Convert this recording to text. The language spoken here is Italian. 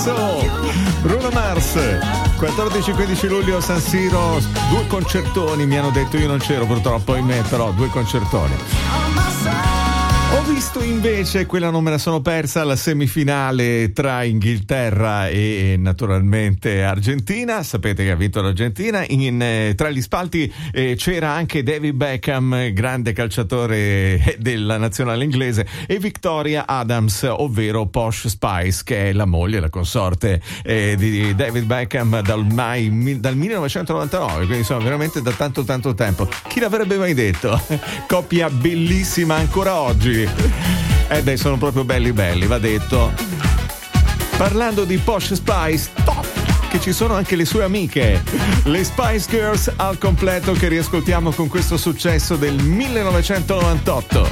So, Bruno Mars, 14-15 luglio San Siro, 2 concertoni mi hanno detto, io non c'ero purtroppo, ahimè, però 2 concertoni. Ho visto invece, quella non me la sono persa, la semifinale tra Inghilterra e naturalmente Argentina. Sapete che ha vinto l'Argentina. Tra gli spalti c'era anche David Beckham, grande calciatore della nazionale inglese, e Victoria Adams, ovvero Posh Spice, che è la moglie, la consorte di David Beckham dal 1999, quindi insomma veramente da tanto tempo. Chi l'avrebbe mai detto? Coppia bellissima ancora oggi. Beh, sono proprio belli, va detto. Parlando di Posh Spice, top, che ci sono anche le sue amiche, le Spice Girls al completo, che riascoltiamo con questo successo del 1998.